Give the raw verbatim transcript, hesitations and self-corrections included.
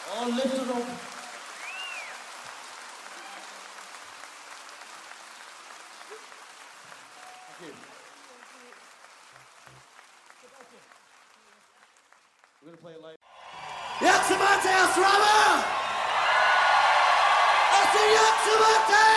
All lifted up. Thank you. We're gonna play it live. Jak se máte, já s váma! Asi jak se máte!